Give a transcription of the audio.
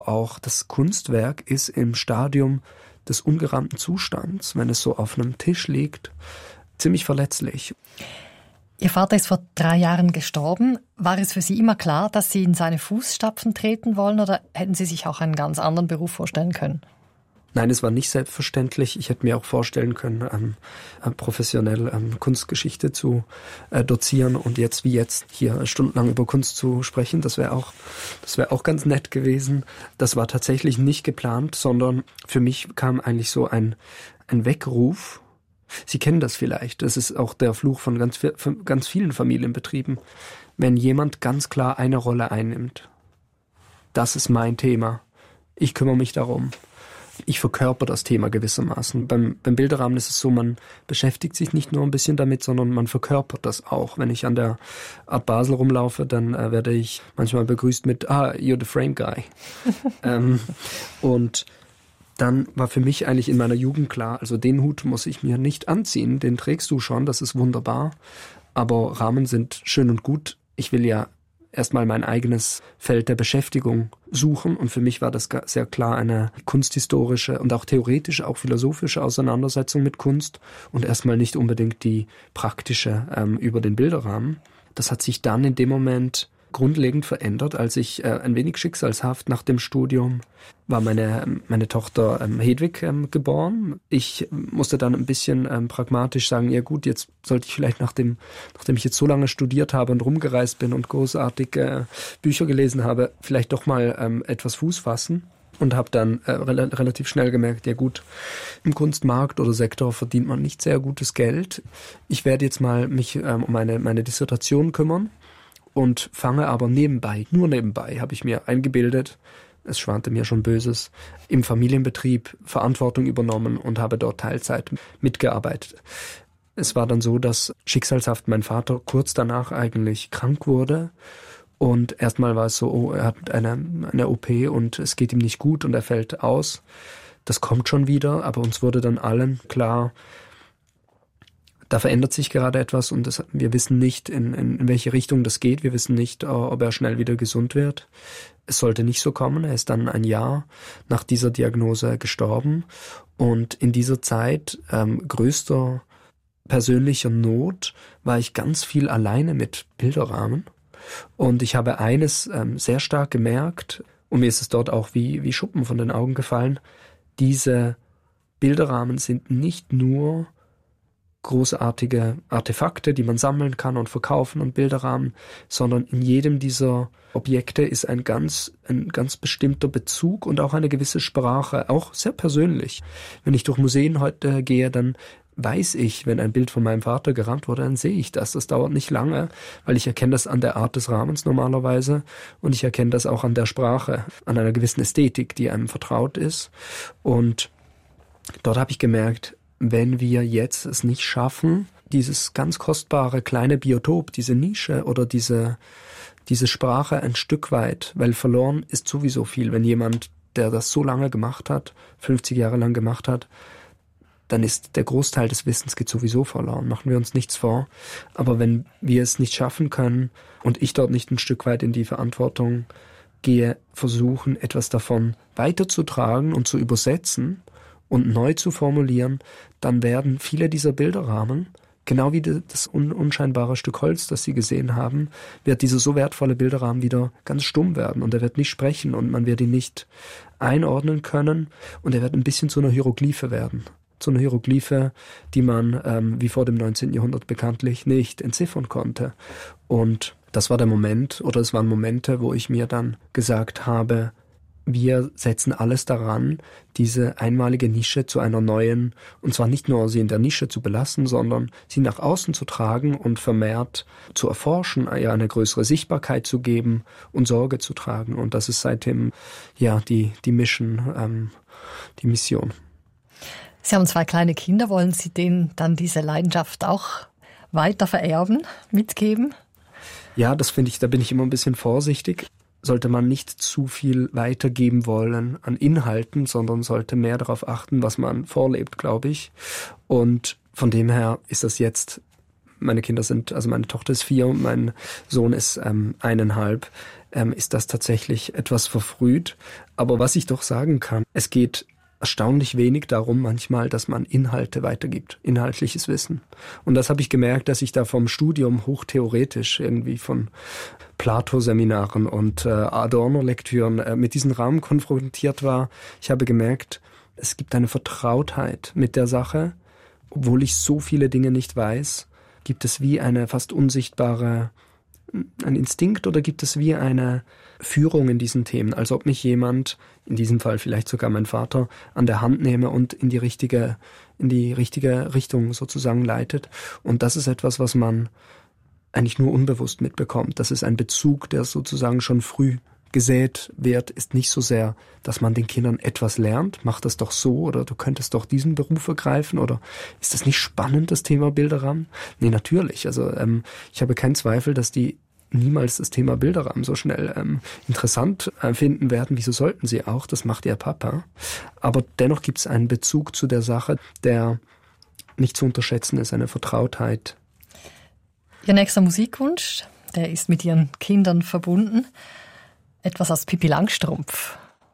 Auch das Kunstwerk ist im Stadium des ungerahmten Zustands, wenn es so auf einem Tisch liegt, ziemlich verletzlich. Ihr Vater ist vor 3 Jahren gestorben. War es für Sie immer klar, dass Sie in seine Fußstapfen treten wollen, oder hätten Sie sich auch einen ganz anderen Beruf vorstellen können? Nein, es war nicht selbstverständlich. Ich hätte mir auch vorstellen können, professionell Kunstgeschichte zu dozieren und jetzt hier stundenlang über Kunst zu sprechen. Das wäre auch ganz nett gewesen. Das war tatsächlich nicht geplant, sondern für mich kam eigentlich so ein Weckruf. Sie kennen das vielleicht. Das ist auch der Fluch von ganz vielen Familienbetrieben. Wenn jemand ganz klar eine Rolle einnimmt. Das ist mein Thema. Ich kümmere mich darum. Ich verkörper das Thema gewissermaßen. Beim Bilderrahmen ist es so, man beschäftigt sich nicht nur ein bisschen damit, sondern man verkörpert das auch. Wenn ich an der Art Basel rumlaufe, dann werde ich manchmal begrüßt mit you're the frame guy. Und dann war für mich eigentlich in meiner Jugend klar, also den Hut muss ich mir nicht anziehen, den trägst du schon, das ist wunderbar. Aber Rahmen sind schön und gut. Ich will ja erstmal mein eigenes Feld der Beschäftigung suchen. Und für mich war das sehr klar eine kunsthistorische und auch theoretische, auch philosophische Auseinandersetzung mit Kunst und erstmal nicht unbedingt die praktische über den Bilderrahmen. Das hat sich dann in dem Moment grundlegend verändert, als ich ein wenig schicksalshaft nach dem Studium war meine Tochter Hedwig geboren. Ich musste dann ein bisschen pragmatisch sagen, ja gut, jetzt sollte ich vielleicht, nachdem ich jetzt so lange studiert habe und rumgereist bin und großartige Bücher gelesen habe, vielleicht doch mal etwas Fuß fassen. Und habe dann relativ schnell gemerkt, ja gut, im Kunstmarkt oder Sektor verdient man nicht sehr gutes Geld. Ich werde jetzt mal mich um meine Dissertation kümmern. Und fange aber nur nebenbei, habe ich mir eingebildet, es schwante mir schon Böses, im Familienbetrieb Verantwortung übernommen und habe dort Teilzeit mitgearbeitet. Es war dann so, dass schicksalshaft mein Vater kurz danach eigentlich krank wurde und erstmal war es so, er hat eine OP und es geht ihm nicht gut und er fällt aus. Das kommt schon wieder, aber uns wurde dann allen klar, da verändert sich gerade etwas und wir wissen nicht, in welche Richtung das geht. Wir wissen nicht, ob er schnell wieder gesund wird. Es sollte nicht so kommen. Er ist dann 1 Jahr nach dieser Diagnose gestorben. Und in dieser Zeit größter persönlicher Not war ich ganz viel alleine mit Bilderrahmen. Und ich habe eines sehr stark gemerkt, und mir ist es dort auch wie Schuppen von den Augen gefallen, diese Bilderrahmen sind nicht nur großartige Artefakte, die man sammeln kann und verkaufen und Bilderrahmen, sondern in jedem dieser Objekte ist ein ganz bestimmter Bezug und auch eine gewisse Sprache, auch sehr persönlich. Wenn ich durch Museen heute gehe, dann weiß ich, wenn ein Bild von meinem Vater gerahmt wurde, dann sehe ich das. Das dauert nicht lange, weil ich erkenne das an der Art des Rahmens normalerweise und ich erkenne das auch an der Sprache, an einer gewissen Ästhetik, die einem vertraut ist. Und dort habe ich gemerkt, wenn wir jetzt es nicht schaffen, dieses ganz kostbare kleine Biotop, diese Nische oder diese Sprache ein Stück weit, weil verloren ist sowieso viel. Wenn jemand, der das so lange gemacht hat, 50 Jahre lang gemacht hat, dann ist der Großteil des Wissens geht sowieso verloren. Machen wir uns nichts vor. Aber wenn wir es nicht schaffen können und ich dort nicht ein Stück weit in die Verantwortung gehe, versuchen, etwas davon weiterzutragen und zu übersetzen und neu zu formulieren, dann werden viele dieser Bilderrahmen, genau wie das unscheinbare Stück Holz, das Sie gesehen haben, wird dieser so wertvolle Bilderrahmen wieder ganz stumm werden und er wird nicht sprechen und man wird ihn nicht einordnen können und er wird ein bisschen zu einer Hieroglyphe werden. Zu einer Hieroglyphe, die man, wie vor dem 19. Jahrhundert bekanntlich, nicht entziffern konnte. Und das war der Moment, oder es waren Momente, wo ich mir dann gesagt habe, wir setzen alles daran, diese einmalige Nische zu einer neuen, und zwar nicht nur sie in der Nische zu belassen, sondern sie nach außen zu tragen und vermehrt zu erforschen, ihr eine größere Sichtbarkeit zu geben und Sorge zu tragen. Und das ist seitdem die Mission, die Mission. Sie haben 2 kleine Kinder. Wollen Sie denen dann diese Leidenschaft auch weiter vererben, mitgeben? Ja, das finde ich, da bin ich immer ein bisschen vorsichtig. Sollte man nicht zu viel weitergeben wollen an Inhalten, sondern sollte mehr darauf achten, was man vorlebt, glaube ich. Und von dem her ist das jetzt, meine Tochter ist 4 und mein Sohn ist 1,5. ist das tatsächlich etwas verfrüht. Aber was ich doch sagen kann, es geht erstaunlich wenig darum manchmal, dass man Inhalte weitergibt, inhaltliches Wissen. Und das habe ich gemerkt, dass ich da vom Studium hochtheoretisch irgendwie von Plato-Seminaren und Adorno-Lektüren mit diesen Rahmen konfrontiert war. Ich habe gemerkt, es gibt eine Vertrautheit mit der Sache. Obwohl ich so viele Dinge nicht weiß, gibt es wie eine fast unsichtbare, ein Instinkt oder gibt es wie eine Führung in diesen Themen, als ob mich jemand, in diesem Fall vielleicht sogar mein Vater, an der Hand nehme und in die richtige Richtung sozusagen leitet. Und das ist etwas, was man eigentlich nur unbewusst mitbekommt. Das ist ein Bezug, der sozusagen schon früh gesät wird, ist nicht so sehr, dass man den Kindern etwas lernt, mach das doch so oder du könntest doch diesen Beruf ergreifen oder ist das nicht spannend, das Thema Bilderrahmen? Nee, natürlich. Also ich habe keinen Zweifel, dass die niemals das Thema Bilderrahmen so schnell interessant finden werden. Wieso sollten sie auch? Das macht ihr Papa. Aber dennoch gibt es einen Bezug zu der Sache, der nicht zu unterschätzen ist, eine Vertrautheit. Ihr nächster Musikwunsch, der ist mit Ihren Kindern verbunden. Etwas aus Pippi Langstrumpf.